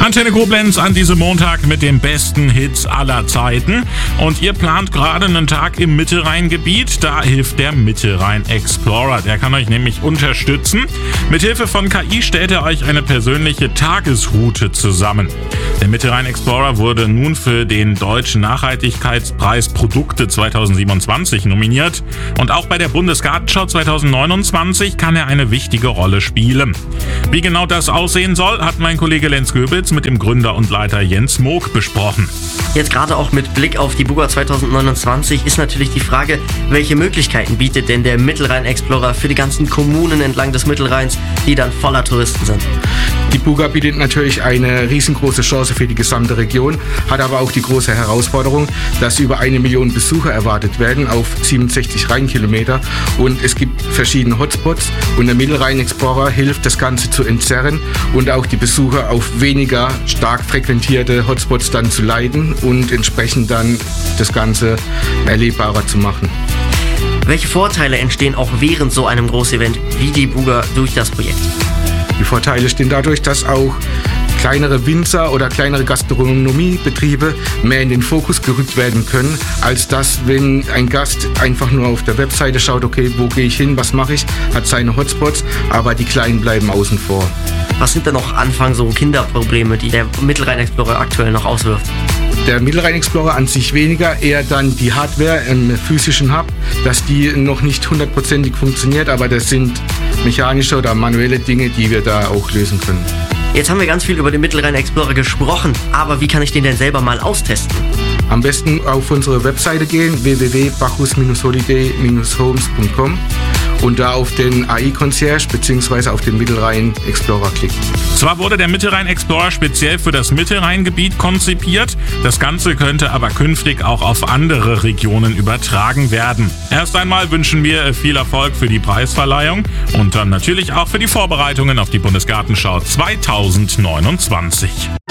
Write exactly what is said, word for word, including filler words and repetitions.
Antenne Koblenz an diesem Montag mit den besten Hits aller Zeiten. Und ihr plant gerade einen Tag im Mittelrheingebiet. Da hilft der Mittelrhein Explorer. Der kann euch nämlich unterstützen. Mithilfe von K I stellt er euch eine persönliche Tagesroute zusammen. Der Mittelrhein Explorer wurde nun für den Deutschen Nachhaltigkeitspreis Produkte zweitausendsiebenundzwanzig nominiert. Und auch bei der Bundesgartenschau zweitausendneunundzwanzig kann er eine wichtige Rolle spielen. Wie genau das aussehen soll, hat mein Kollege Lenz Göbels mit dem Gründer und Leiter Jens Moog besprochen. Jetzt gerade auch mit Blick auf die Buga zweitausendneunundzwanzig ist natürlich die Frage, welche Möglichkeiten bietet denn der Mittelrhein Explorer für die ganzen Kommunen entlang des Mittelrheins, die dann voller Touristen sind? Die Buga bietet natürlich eine riesengroße Chance für die gesamte Region, hat aber auch die große Herausforderung, dass über eine Million Besucher erwartet werden auf siebenundsechzig Rheinkilometer und es gibt verschiedene Hotspots und der Mittelrhein Explorer hilft, das Ganze zu entzerren und auch die Besucher auf weniger stark frequentierte Hotspots dann zu leiten und entsprechend dann das Ganze erlebbarer zu machen. Welche Vorteile entstehen auch während so einem Großevent wie die Buga durch das Projekt? Die Vorteile stehen dadurch, dass auch kleinere Winzer oder kleinere Gastronomiebetriebe mehr in den Fokus gerückt werden können, als das, wenn ein Gast einfach nur auf der Webseite schaut, okay, wo gehe ich hin, was mache ich, hat seine Hotspots, aber die Kleinen bleiben außen vor. Was sind denn noch Anfang so Kinderprobleme, die der Mittelrhein Explorer aktuell noch auswirft? Der Mittelrhein Explorer an sich weniger, eher dann die Hardware im physischen Hub, dass die noch nicht hundertprozentig funktioniert, aber das sind mechanische oder manuelle Dinge, die wir da auch lösen können. Jetzt haben wir ganz viel über den Mittelrhein Explorer gesprochen, aber wie kann ich den denn selber mal austesten? Am besten auf unsere Webseite gehen, w w w punkt bacchus Bindestrich holiday Bindestrich homes punkt com und da auf den A I-Concierge bzw. auf den Mittelrhein Explorer klicken. Zwar wurde der Mittelrhein Explorer speziell für das Mittelrheingebiet konzipiert, das Ganze könnte aber künftig auch auf andere Regionen übertragen werden. Erst einmal wünschen wir viel Erfolg für die Preisverleihung und dann natürlich auch für die Vorbereitungen auf die Bundesgartenschau zweitausendneunundzwanzig.